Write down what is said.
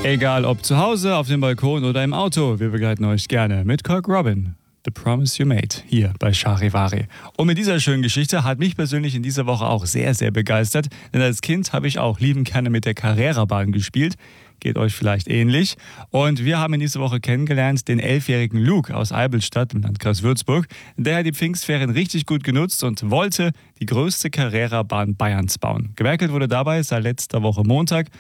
Egal ob zu Hause, auf dem Balkon oder im Auto, wir begleiten euch gerne mit Kirk Robin. The Promise You Made, hier bei Charivari. Und mit dieser schönen Geschichte hat mich persönlich in dieser Woche auch sehr, sehr begeistert. Denn als Kind habe ich auch liebend gerne mit der Carrera-Bahn gespielt. Geht euch vielleicht ähnlich. Und wir haben in dieser Woche kennengelernt den 11-jährigen Luke aus Eibelstadt im Landkreis Würzburg. Der hat die Pfingstferien richtig gut genutzt und wollte die größte Carrera-Bahn Bayerns bauen. Gewerkelt wurde dabei seit letzter Woche Montag